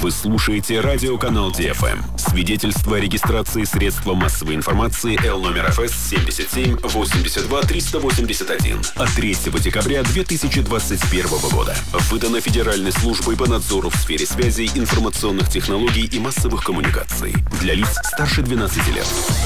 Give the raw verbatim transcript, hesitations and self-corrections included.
Вы слушаете радиоканал Ди Эф Эм. Свидетельство о регистрации средства массовой информации Л номер Эф Эс семьдесят семь восемьдесят два триста восемьдесят один от третьего декабря две тысячи двадцать первого года. Выдано Федеральной службой по надзору в сфере связей, информационных технологий и массовых коммуникаций. Для лиц старше двенадцати лет.